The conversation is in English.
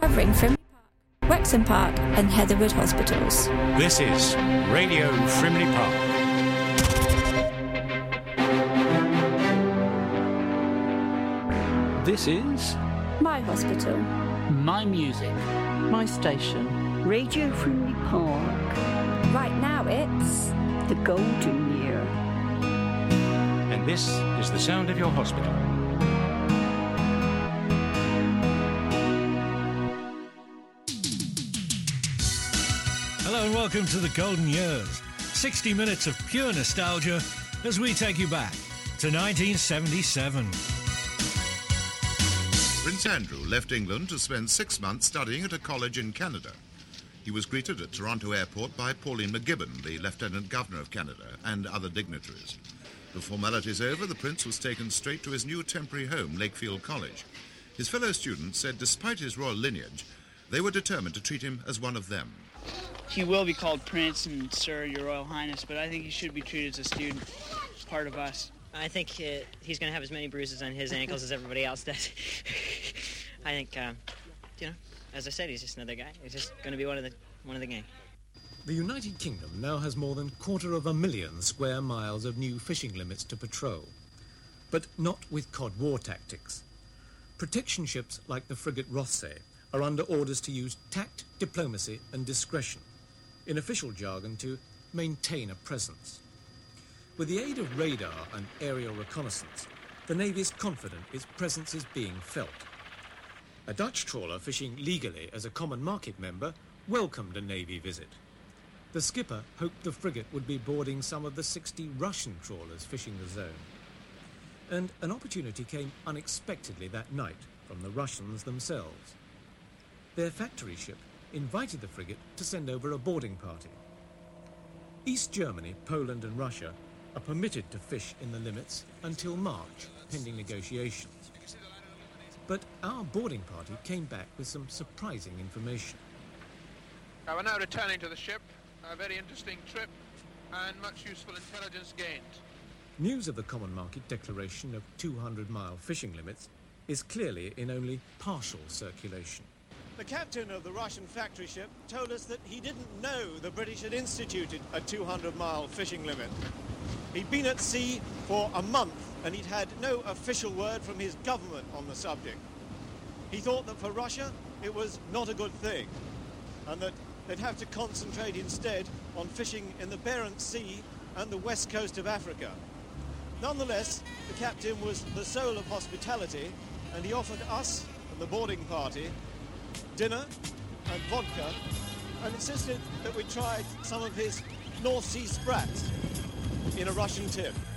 Covering Frimley Park, Wrexham Park and Heatherwood Hospitals. This is Radio Frimley Park. This is My hospital. My music. My station. Radio Frimley Park. Right now it's The Golden Year. And this is the sound of your hospital. Hello and welcome to the Golden Years. 60 minutes of pure nostalgia as we take you back to 1977. Prince Andrew left England to spend 6 months studying at a college in Canada. He was greeted at Toronto Airport by Pauline McGibbon, the Lieutenant Governor of Canada, and other dignitaries. The formalities over, the Prince was taken straight to his new temporary home, Lakefield College. His fellow students said despite his royal lineage, they were determined to treat him as one of them. He will be called Prince and Sir, Your Royal Highness, but I think he should be treated as a student, part of us. I think he's going to have as many bruises on his ankles as everybody else does. I think, as I said, he's just another guy. He's just going to be one of the gang. The United Kingdom now has more than 250,000 square miles of new fishing limits to patrol, but not with cod war tactics. Protection ships like the frigate Rothsay are under orders to use tact, diplomacy and discretion, in official jargon to maintain a presence. With the aid of radar and aerial reconnaissance, the Navy is confident its presence is being felt. A Dutch trawler fishing legally as a common market member welcomed a Navy visit. The skipper hoped the frigate would be boarding some of the 60 Russian trawlers fishing the zone. And an opportunity came unexpectedly that night from the Russians themselves. Their factory ship invited the frigate to send over a boarding party. East Germany, Poland and Russia are permitted to fish in the limits until March, pending negotiations. But our boarding party came back with some surprising information. We're now returning to the ship. A very interesting trip and much useful intelligence gained. News of the Common Market declaration of 200-mile fishing limits is clearly in only partial circulation. The captain of the Russian factory ship told us that he didn't know the British had instituted a 200-mile fishing limit. He'd been at sea for a month and he'd had no official word from his government on the subject. He thought that for Russia it was not a good thing and that they'd have to concentrate instead on fishing in the Barents Sea and the west coast of Africa. Nonetheless, the captain was the soul of hospitality and he offered us and the boarding party dinner and vodka and insisted that we tried some of his North Sea sprats in a Russian tip.